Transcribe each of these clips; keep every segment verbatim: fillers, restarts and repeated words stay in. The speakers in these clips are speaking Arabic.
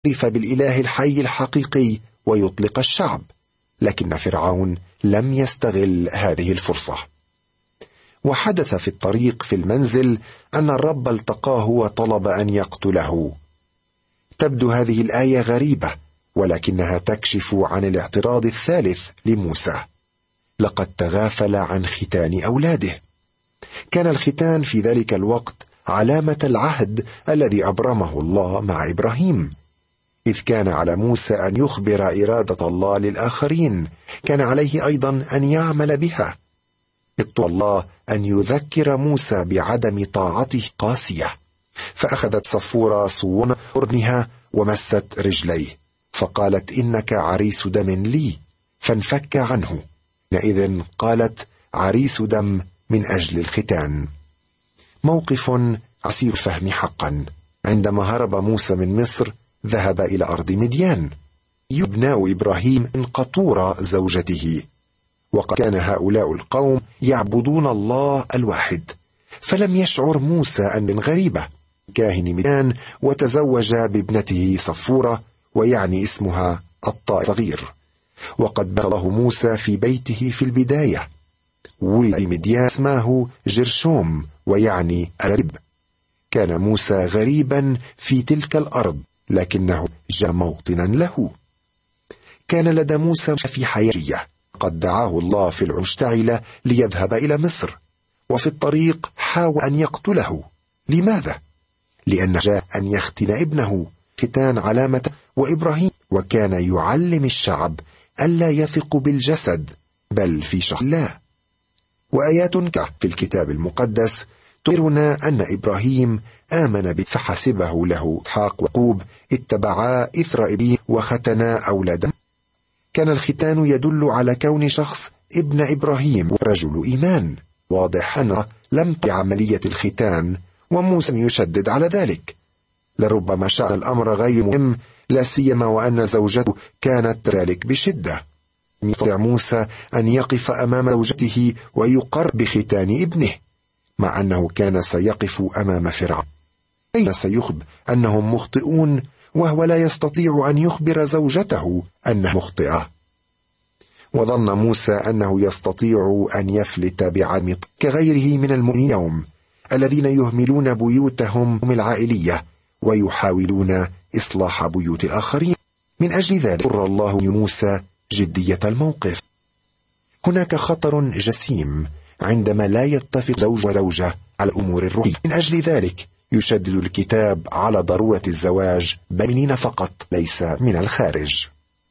يعرف بالإله الحي الحقيقي ويطلق الشعب، لكن فرعون لم يستغل هذه الفرصة. وحدث في الطريق في المنزل أن الرب التقاه وطلب أن يقتله. تبدو هذه الآية غريبة، ولكنها تكشف عن الاعتراض الثالث لموسى. لقد تغافل عن ختان أولاده. كان الختان في ذلك الوقت علامة العهد الذي أبرمه الله مع إبراهيم، إذ كان على موسى أن يخبر إرادة الله للآخرين، كان عليه أيضا أن يعمل بها. اضطر الله أن يذكر موسى بعدم طاعته قاسية، فأخذت صفورة صون قرنها ومست رجليه، فقالت: إنك عريس دم لي، فانفك عنه. حينئذ قالت: عريس دم من أجل الختان. موقف عسير الفهم حقا. عندما هرب موسى من مصر ذهب إلى أرض مديان. ابناء إبراهيم من قطورة زوجته، وقد كان هؤلاء القوم يعبدون الله الواحد، فلم يشعر موسى أن غريبة. كاهن مديان وتزوج بابنته صفورة، ويعني اسمها الطائر الصغير. وقد بات الله موسى في بيته في البداية. ولد مديان اسمه جرشوم، ويعني الغريب. كان موسى غريبا في تلك الأرض، لكنه جاء موطنا له. كان لدى موسى في حياته، قد دعاه الله في المشتعلة ليذهب إلى مصر، وفي الطريق حاول أن يقتله. لماذا؟ لأن جاء أن يختن ابنه ختان علامة وإبراهيم، وكان يعلم الشعب ألا يثق بالجسد بل في شخص الله. وآيات في الكتاب المقدس تخبرنا أن إبراهيم آمن به فحسبه له إسحاق ويعقوب اتبعا إثر أبيه وختنا أولادا. كان الختان يدل على كون شخص ابن إبراهيم رجل إيمان. واضح أنه لم تتم عملية الختان، وموسى يشدد على ذلك. لربما شأن الأمر غير مهم، لا سيما وأن زوجته كانت ذلك بشدة. يستطيع موسى أن يقف أمام زوجته ويقر بختان ابنه، مع أنه كان سيقف أمام فرعون. كيف سيخبر أنهم مخطئون وهو لا يستطيع أن يخبر زوجته أنها مخطئة؟ وظن موسى أنه يستطيع أن يفلت بعدم كغيره من المؤمنين اليوم الذين يهملون بيوتهم العائلية ويحاولون إصلاح بيوت الآخرين. من أجل ذلك قرر الله موسى جدية الموقف. هناك خطر جسيم عندما لا يتفق زوج وزوجة على أمور الروحية. من أجل ذلك يشدد الكتاب على ضرورة الزواج بيننا فقط، ليس من الخارج.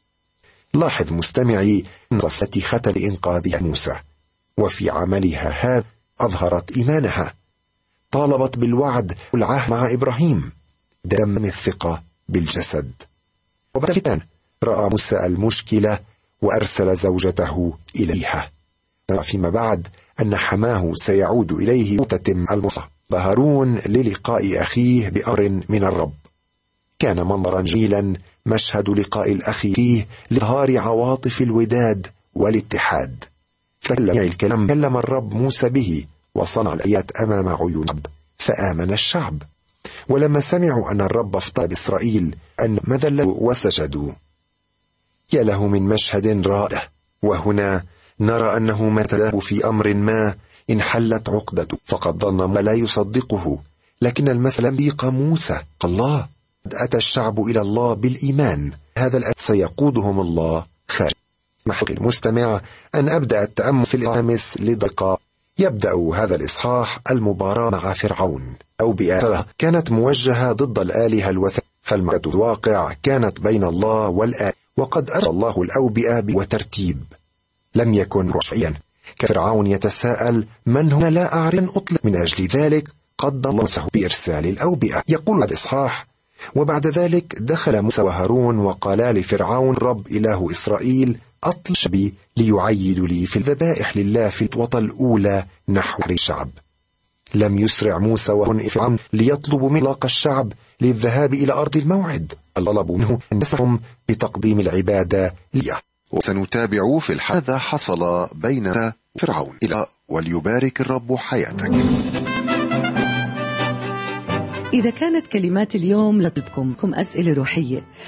لاحظ مستمعي أن صفتي ختن إنقاذ موسى، وفي عملها هذا أظهرت إيمانها. طالبت بالوعد والعهد مع إبراهيم، دم الثقة بالجسد. وبعد الختان رأى موسى المشكلة وأرسل زوجته إليها. فيما بعد أن حماه سيعود إليه وتتم المصة هارون للقاء أخيه بأمر من الرب. كان منظرا جميلا مشهد لقاء الأخ فيه لإظهار عواطف الوداد والاتحاد. فكلم الكلام كلم الرب موسى به، وصنع الآيات أمام عيون الشعب، فآمن الشعب. ولما سمعوا أن الرب افتى بإسرائيل أن مذلوا وسجدوا. يا له من مشهد رائع. وهنا نرى أنه متى في أمر ما انحلت عقدته، فقد ظن ما لا يصدقه، لكن المسألة ضيق موسى. الله قد أتى الشعب إلى الله بالإيمان، هذا الأمر سيقودهم الله خارج. محق المستمع أن أبدأ التأمل في الخامس لدقائق. يبدأ هذا الإصحاح المباراة مع فرعون. أوبئة كانت موجهة ضد الآلهة الوثنية، فالمعركة الواقع كانت بين الله والآلهة، وقد أرى الله الأوبئة وترتيب. لم يكن رشعيا كفرعون يتساءل من هنا لا أعرف أن أطلق، من أجل ذلك قد الله بإرسال الأوبئة. يقول الإصحاح: وبعد ذلك دخل موسى وهارون وقالا لفرعون رب إله إسرائيل أطلق شعبي ليعيد لي في الذبائح لله في الوطن الأولى نحو الشعب. لم يسرع موسى وهارون فرعون ليطلبوا من إطلاق الشعب للذهاب إلى أرض الموعد، طلبوا منه أن يسعهم بتقديم العبادة لله. وسنتابع في الحدث هذا حصل بين فرعون إلى وليبارك الرب حياتك. إذا كانت كلمات اليوم لطلبكم أسئلة روحية